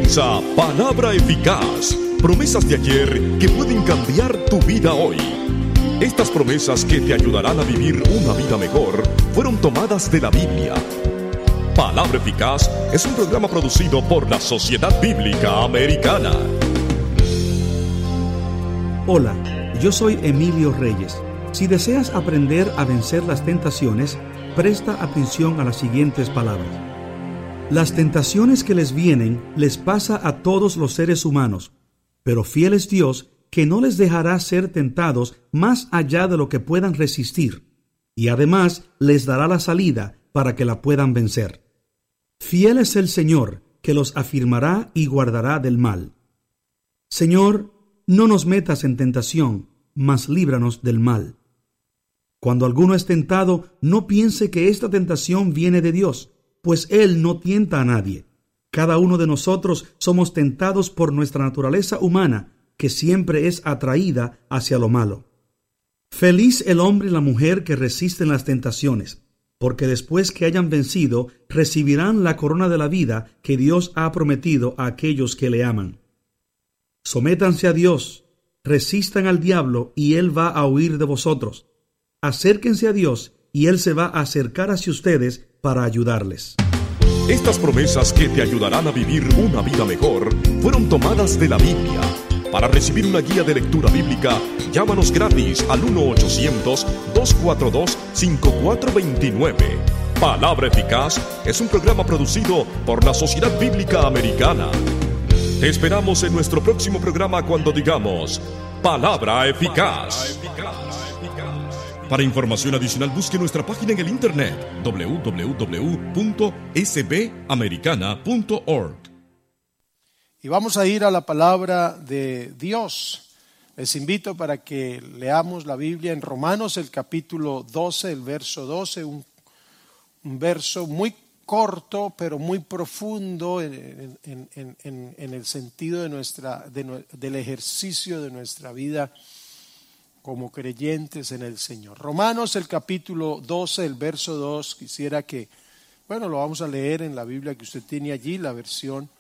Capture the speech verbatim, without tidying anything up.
comienza Palabra Eficaz, promesas de ayer que pueden cambiar tu vida hoy. Estas promesas que te ayudarán a vivir una vida mejor fueron tomadas de la Biblia. Palabra Eficaz es un programa producido por la Sociedad Bíblica Americana. Hola, yo soy Emilio Reyes. Si deseas aprender a vencer las tentaciones, presta atención a las siguientes palabras. Las tentaciones que les vienen les pasa a todos los seres humanos, pero fiel es Dios que no les dejará ser tentados más allá de lo que puedan resistir, y además les dará la salida para que la puedan vencer. Fiel es el Señor que los afirmará y guardará del mal. Señor, no nos metas en tentación, mas líbranos del mal. Cuando alguno es tentado, no piense que esta tentación viene de Dios, pues Él no tienta a nadie. Cada uno de nosotros somos tentados por nuestra naturaleza humana, que siempre es atraída hacia lo malo. Feliz el hombre y la mujer que resisten las tentaciones, porque después que hayan vencido, recibirán la corona de la vida que Dios ha prometido a aquellos que le aman. Sométanse a Dios, resistan al diablo y Él va a huir de vosotros. Acérquense a Dios y Él se va a acercar hacia ustedes para ayudarles. Estas promesas que te ayudarán a vivir una vida mejor fueron tomadas de la Biblia. Para recibir una guía de lectura bíblica, llámanos gratis al uno ochocientos, dos cuatro dos, cinco cuatro dos nueve. Palabra Eficaz es un programa producido por la Sociedad Bíblica Americana. Te esperamos en nuestro próximo programa cuando digamos Palabra Eficaz. Para información adicional, busque nuestra página en el internet doble u doble u doble u punto s b americana punto org. Y vamos a ir a la palabra de Dios. Les invito para que leamos la Biblia en Romanos, el capítulo doce, el verso doce, un, un verso muy corto, pero muy profundo en, en, en, en, en el sentido de nuestra, de, del ejercicio de nuestra vida como creyentes en el Señor. Romanos, el capítulo doce, el verso dos, quisiera que, bueno, lo vamos a leer en la Biblia que usted tiene allí, la versión